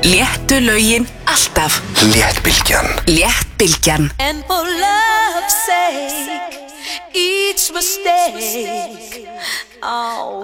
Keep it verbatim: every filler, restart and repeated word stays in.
Léttu lögin alltaf. Léttbylgjan. Léttbylgjan. And for love's sake, each mistake, oh,